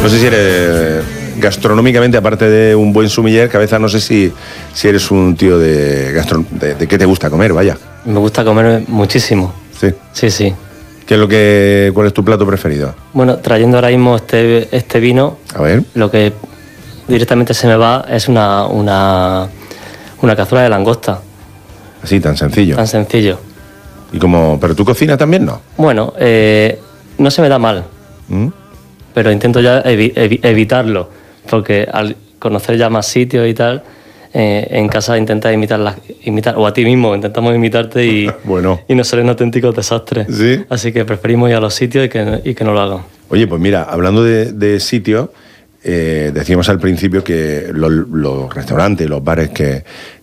No sé si eres gastronómicamente, aparte de un buen sumiller, Cabeza, no sé si eres un tío de qué te gusta comer, vaya. Me gusta comer muchísimo. Sí. Sí. ¿Cuál es tu plato preferido? Bueno, trayendo ahora mismo este vino, A ver. lo que directamente se me va es una cazuela de langosta. Así, tan sencillo. Tan sencillo. ¿Pero tú cocinas también, no? Bueno, no se me da mal, pero intento ya evitarlo, porque al conocer ya más sitios y tal, en casa intentas imitar, o a ti mismo intentamos imitarte y, bueno. Y nos salen auténticos desastres. ¿Sí? Así que preferimos ir a los sitios y que no lo hagan. Oye, pues mira, hablando de sitios, decíamos al principio que los restaurantes, los bares que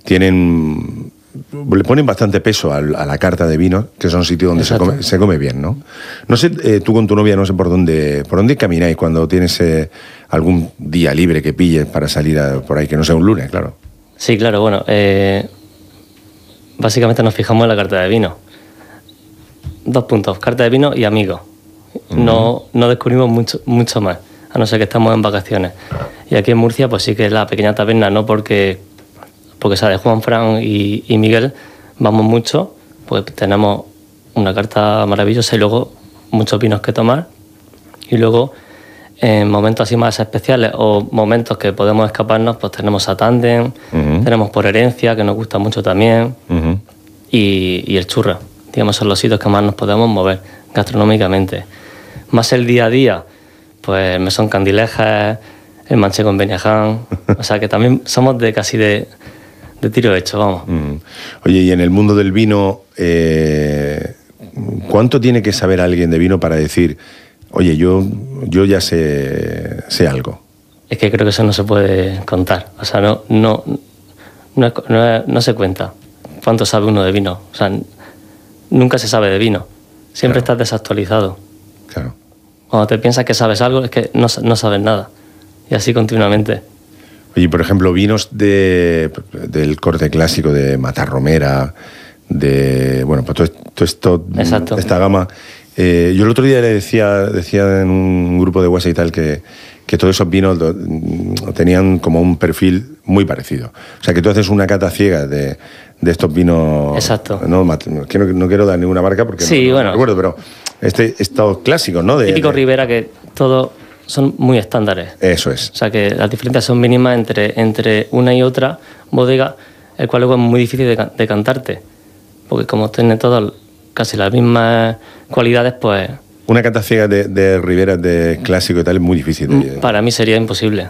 le ponen bastante peso a la carta de vino, que son sitios donde se come bien, ¿no? No sé, tú con tu novia no sé por dónde camináis cuando tienes algún día libre que pilles para salir por ahí, que no sea un lunes, claro. Sí, claro, bueno, básicamente nos fijamos en la carta de vino. 2 puntos, carta de vino y amigos. No descubrimos mucho más, a no ser que estamos en vacaciones. Y aquí en Murcia, pues sí que es la pequeña taberna, no porque sabe Juan Fran y Miguel, vamos mucho, pues tenemos una carta maravillosa y luego muchos vinos que tomar. Y luego, en momentos así más especiales o momentos que podemos escaparnos, pues tenemos a Tándem, tenemos Por Herencia, que nos gusta mucho también, y el Churra. Digamos, son los sitios que más nos podemos mover gastronómicamente. Más el día a día, pues Mesón Candilejas, el Manchego en Beniaján, o sea que también somos casi de tiro hecho, vamos. Oye, y en el mundo del vino, ¿cuánto tiene que saber alguien de vino para decir, oye, yo ya sé algo? Es que creo que eso no se puede contar, o sea, no se cuenta cuánto sabe uno de vino, o sea, nunca se sabe de vino, siempre estás desactualizado. Claro. Cuando te piensas que sabes algo, es que no sabes nada, y así continuamente. Oye, por ejemplo, vinos del corte clásico de Matarromera, pues todo esto, exacto, esta gama. Yo el otro día le decía en un grupo de WhatsApp y tal que todos esos vinos tenían como un perfil muy parecido. O sea, que tú haces una cata ciega de estos vinos. Exacto. No quiero dar ninguna marca porque no recuerdo, pero estos clásicos, ¿no? Típico Ribera, que todos son muy estándares. Eso es. O sea, que las diferencias son mínimas entre una y otra bodega, el cual luego es muy difícil de cantarte. Porque como tienen todas casi las mismas cualidades, pues... Una cata ciega de Ribera de clásico y tal es muy difícil. Para mí sería imposible.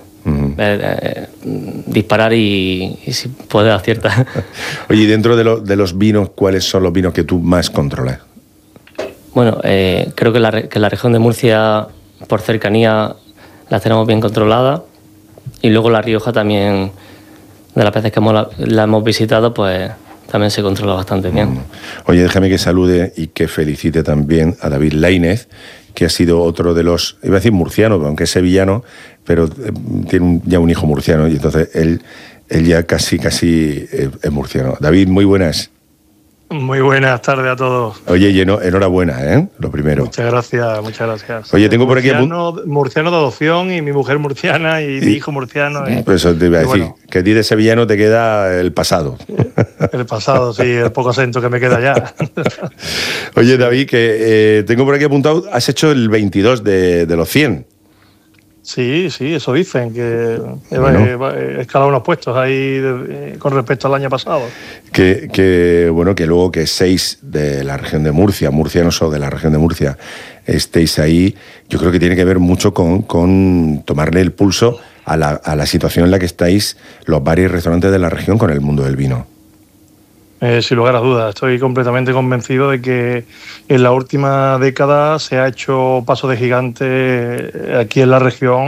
Disparar y si puedes aciertar. Oye, y dentro de los vinos, ¿cuáles son los vinos que tú más controlas? Bueno, creo que la región de Murcia, por cercanía, las tenemos bien controladas. Y luego La Rioja también, de las veces que la hemos visitado, pues también se controla bastante bien. Oye, déjame que salude y que felicite también a David Lainez, que ha sido otro de los, iba a decir murciano, aunque es sevillano, pero tiene ya un hijo murciano, y entonces él ya casi es murciano. David, muy buenas. Muy buenas tardes a todos. Oye, enhorabuena, lo primero. Muchas gracias. Oye, tengo por aquí... Murciano de adopción, y mi mujer murciana, y mi hijo murciano. Pues eso te iba a decir, bueno, que a ti de sevillano te queda el pasado. El pasado, sí, el poco acento que me queda ya. Oye, David, que tengo por aquí apuntado, has hecho el 22 de los 100. Sí, eso dicen, que he escalado unos puestos ahí con respecto al año pasado. Que luego que 6 de la región de Murcia, murcianos o de la región de Murcia, estéis ahí, yo creo que tiene que ver mucho con tomarle el pulso a la situación en la que estáis los bares y restaurantes de la región con el mundo del vino. Sin lugar a dudas, estoy completamente convencido de que en la última década se ha hecho paso de gigante aquí en la región